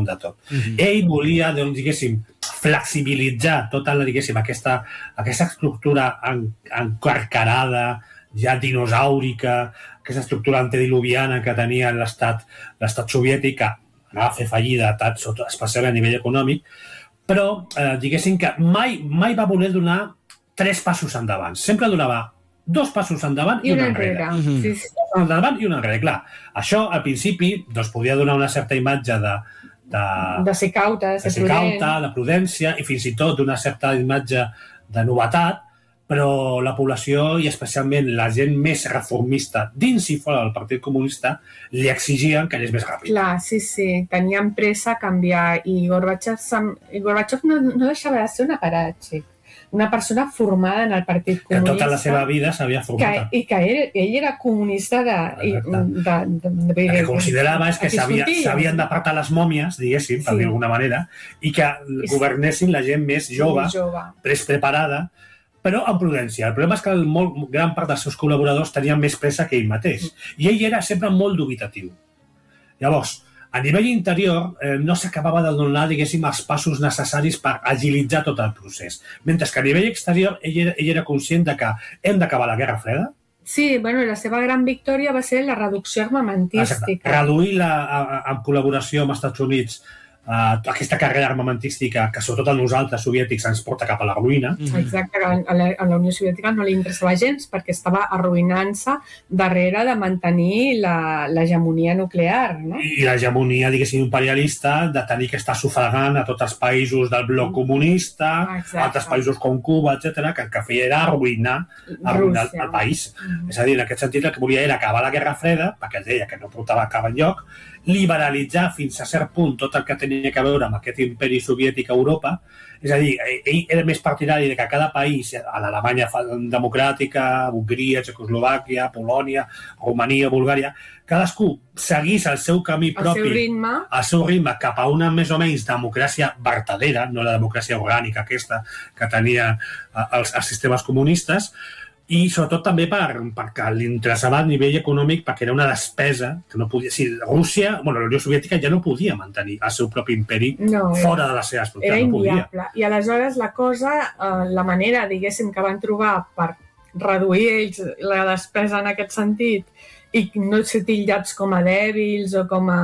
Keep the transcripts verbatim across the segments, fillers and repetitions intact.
damunt de tot. Mm-hmm. Ell volia, doncs, diguéssim, flexibilitzar tota la, diguéssim, aquesta, aquesta estructura en, encarcarada, ja dinosaurica, aquesta estructura antediluviana que tenia l'estat l'estat soviètic, que anava a fer fallida, especialment a nivell econòmic, però eh, diguéssim que mai, mai va voler donar tres passos endavant. Sempre donava dos passos endavant i, I una enrere. Mm-hmm. Sí, sí. Dos endavant i una enrere. Clar, això al principi doncs, podia donar una certa imatge de de, de ser cauta, de ser, de ser cauta, de prudència i fins i tot d'una certa imatge de novetat, però la població i especialment la gent més reformista dins i fora del Partit Comunista li exigien que anés més ràpid. Clar, sí, sí, tenien pressa a canviar i Gorbachev, i Gorbachev no, no deixava de ser un aparatxik, una persona formada en el Partit Comunista. Que tota la seva vida s'havia format. Que, I que ell, ell era comunista de... de, de, de, de el que considerava és que s'havien d'apartar les mòmies, diguéssim, per sí. dir d'alguna manera, i que I governessin la gent més jove, jove. preparada, però amb prudència. El problema és que el molt, gran part dels seus col·laboradors tenien més pressa que ell mateix. I ell era sempre molt dubitatiu. Llavors, a nivell interior, eh, no s'acabava de donar, diguéssim, els passos necessaris per agilitzar tot el procés. Mentre que a nivell exterior, ell era, ell era conscient de que hem d'acabar la Guerra Freda. Sí, bueno, la seva gran victòria va ser la reducció armamentística. Exacte. Reduir la, en col·laboració amb els Estats Units Uh, aquesta carrera armamentística que sobretot a nosaltres soviètics ens porta cap a la ruïna. Mm-hmm. Exacte, a la, a la Unió Soviètica no li interessava gens perquè estava arruïnant-se darrere de mantenir l'hegemonia nuclear, no? I, i l'hegemonia, diguéssim, imperialista de tenir que estar sufragant a tots els països del bloc comunista, Exacte. altres països com Cuba, etcètera, que el que feia era arruïnar, arruïnar el, el país. Mm-hmm. És a dir, en aquest sentit el que volia era acabar la Guerra Freda, perquè ell deia que no portava cap enlloc, liberalitzar fins a cert punt tot el que tenia a veure amb aquest imperi soviètic a Europa. És a dir, ell era més partidari de que cada país, a l'Alemanya democràtica, Hongria, Txecoslovàquia, Polònia, Romania, Bulgària, cadascú seguís el seu camí propi, el seu ritme, el seu ritme cap a una més o menys democràcia vertadera, no la democràcia orgànica aquesta que tenia els, els sistemes comunistes, i sobretot també per, perquè l'interessava a nivell econòmic perquè era una despesa que no podia... Sí, Rússia, bueno, la Unió Soviètica ja no podia mantenir el seu propi imperi no, fora de la seva estructura. Era inviable. No I aleshores la cosa, eh, la manera, diguéssim, que van trobar per reduir ells la despesa en aquest sentit i no ser titllats com a dèbils o com a,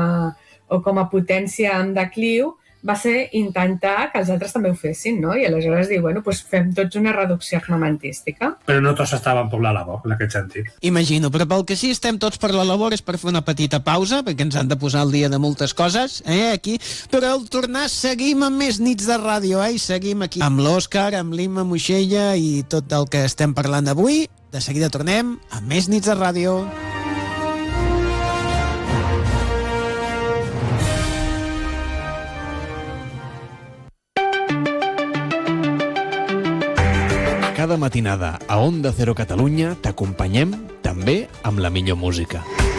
o com a potència en decliu, va ser intentar que els altres també ho fessin, no? I aleshores dir, bueno, doncs fem tots una reducció armamentística. Però no tots estaven per la labor, en aquest sentit. Imagino, però pel que sí estem tots per la labor és per fer una petita pausa, perquè ens han de posar al dia de moltes coses, eh, aquí. Però al tornar seguim amb més nits de ràdio, eh, i seguim aquí amb l'Òscar, amb l'Imma Moixella i tot el que estem parlant avui. De seguida tornem amb més nits de ràdio. Cada matinada a Onda Cero Catalunya t'acompanyem també amb la millor música.